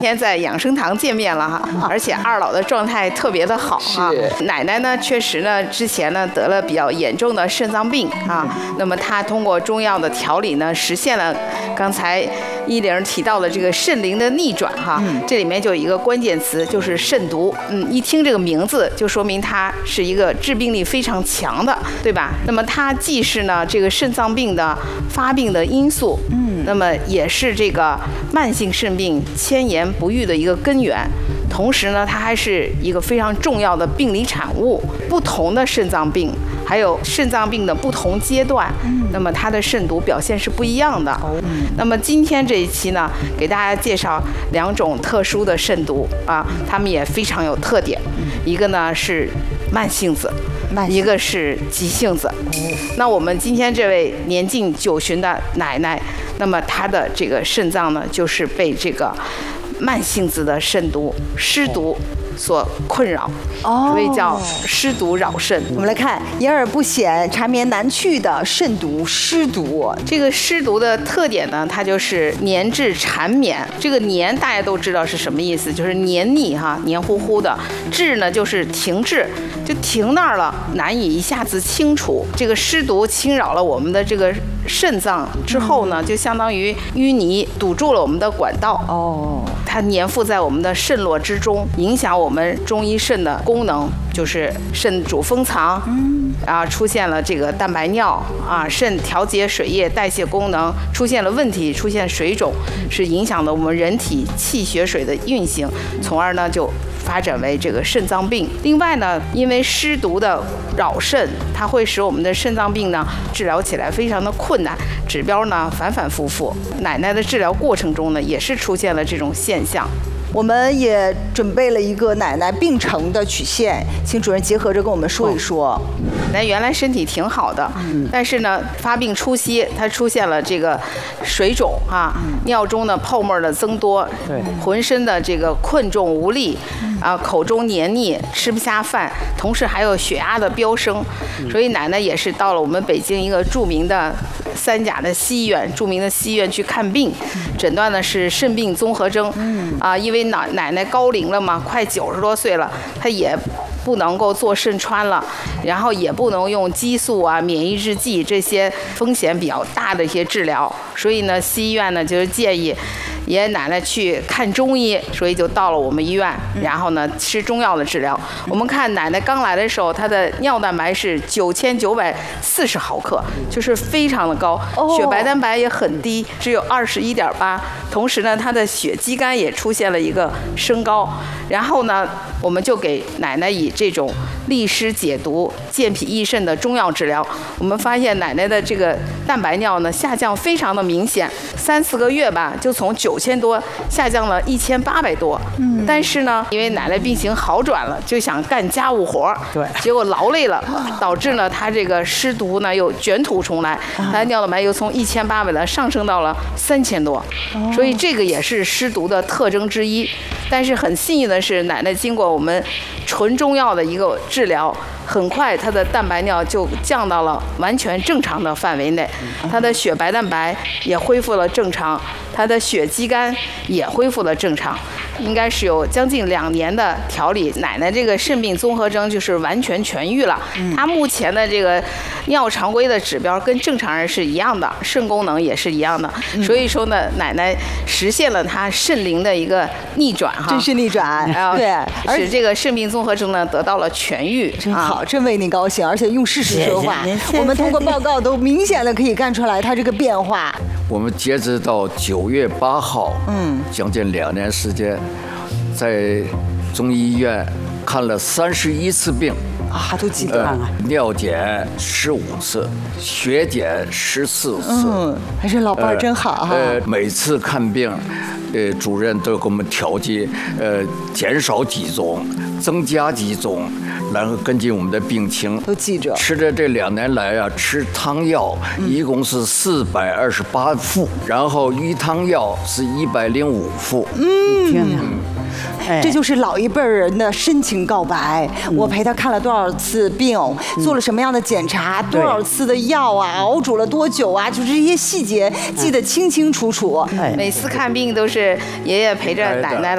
今天在养生堂见面了哈，而且二老的状态特别的好哈。奶奶呢，确实呢，之前呢得了比较严重的肾脏病啊，那么她通过中药的调理呢，实现了刚才依玲提到的这个肾灵的逆转哈。这里面就有一个关键词，就是肾毒。一听这个名字就说明它是一个致病力非常强的，对吧？那么它既是呢这个肾脏病的发病的因素，那么也是这个慢性肾病迁延不愈的一个根源，同时呢，它还是一个非常重要的病理产物。不同的肾脏病，还有肾脏病的不同阶段，那么它的肾毒表现是不一样的。那么今天这一期呢，给大家介绍2种特殊的肾毒啊，它们也非常有特点。一个呢是慢性子，一个是急性子。那我们今天这位年近90的奶奶，那么她的这个肾脏呢，就是被这个慢性子的肾毒湿毒所困扰，所以叫湿毒扰肾。 我们来看眼而不显、缠绵难去的肾毒湿毒。 这个湿毒的特点呢，它就是黏滞缠绵。这个黏大家都知道是什么意思，就是黏腻哈，黏糊糊的。滞呢就是停滞，就停那儿了，难以一下子清除。这个湿毒侵扰了我们的这个肾脏之后呢，就相当于淤泥堵住了我们的管道。它粘附在我们的肾络之中，影响我们中医肾的功能，就是肾主封藏，出现了这个蛋白尿啊，肾调节水液代谢功能出现了问题，出现水肿，是影响了我们人体气血水的运行，从而呢就发展为这个肾脏病。另外呢，因为湿毒的扰肾，它会使我们的肾脏病呢治疗起来非常的困难，指标呢反反复复。奶奶的治疗过程中呢，也是出现了这种现象。 我们也准备了一个奶奶病程的曲线，请主任结合着跟我们说一说。 奶奶原来身体挺好的，但是呢，发病初期她出现了这个水肿啊，尿中的泡沫的增多，浑身的这个困重无力啊，口中黏腻，吃不下饭，同时还有血压的飙升，所以奶奶也是到了我们北京一个著名的3甲的西医院，著名的西医院去看病，诊断的是肾病综合征，因为奶奶高龄了嘛，快90多岁了，她也不能够做肾穿了，然后也不能用激素啊、免疫制剂这些风险比较大的一些治疗，所以呢，西医院呢就是建议爷爷奶奶去看中医，所以就到了我们医院，然后呢吃中药的治疗。我们看奶奶刚来的时候，她的尿蛋白是9940毫克，就是非常的高，血白蛋白也很低，只有21.8，同时呢，她的血肌酐也出现了一个升高，然后呢，我们就给奶奶以这种利湿解毒、健脾益肾的中药治疗。我们发现奶奶的这个蛋白尿呢下降非常的明显，3、4个月吧，就从9000多下降了1800多。但是呢，因为奶奶病情好转了，就想干家务活，结果劳累了，导致呢她这个湿毒呢又卷土重来，她的尿蛋白又从1800呢上升到了3000多，所以这个也是湿毒的特征之一。但是很幸运的是，奶奶经过我们纯中药的一个治疗，很快她的蛋白尿就降到了完全正常的范围内，她的血白蛋白也恢复了正常，她的血肌酐也恢复了正常，应该是有将近2年的调理，奶奶这个肾病综合征就是完全痊愈了。她目前的这个尿常规的指标跟正常人是一样的，肾功能也是一样的，所以说呢，奶奶实现了她肾灵的一个逆转哈， 真是逆转，对， 使这个肾病综合征呢得到了痊愈， 真好，真为你高兴，而且用事实说话，我们通过报告都明显的可以看出来她这个变化。 我们截止到9月8号，将近2年时间，在中医院看了31次病。 都记得尿检15次，血检14次， 还是老伴儿真好哈。 每次看病，主任都给我们调剂，减少几种，增加几种，然后根据我们的病情都记着。 吃的这2年来啊，吃汤药一共是428副，然后鱼汤药是105副。 天哪！这就是老一辈人的深情告白。我陪他看了多少次病，做了什么样的检查，多少次的药啊，熬煮了多久啊，就是这些细节记得清清楚楚。 每次看病都是爷爷陪着奶奶